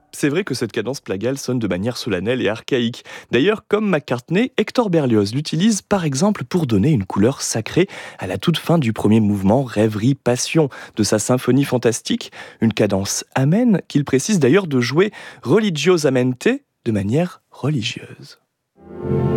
C'est vrai que cette cadence plagale sonne de manière solennelle et archaïque. D'ailleurs, comme McCartney, Hector Berlioz l'utilise par exemple pour donner une couleur sacrée à la toute fin du premier mouvement Rêverie Passion de sa symphonie fantastique, une cadence amène qu'il précise d'ailleurs de jouer religiosamente, de manière religieuse.